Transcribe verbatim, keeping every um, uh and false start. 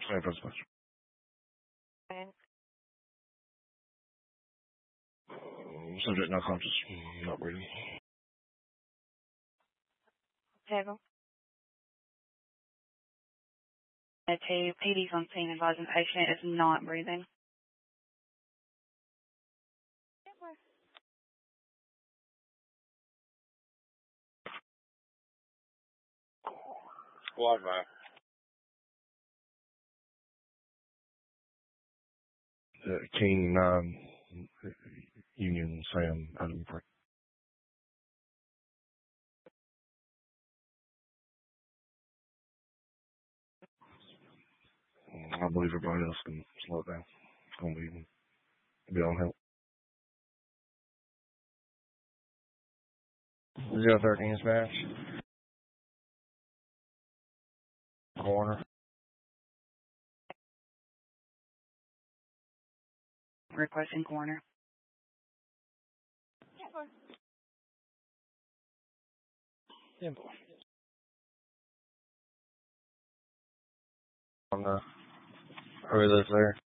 Same for dispatch. And Subject not conscious. Not breathing. table. P D's on scene advising patient is not breathing. Squad five. Uh, King nine, Union Sam Adam Frank. I believe everybody else can slow it down. It's gonna be be on help. Zero thirteen dispatch. Corner. Requesting corner. Yeah, boy. On the who lives there?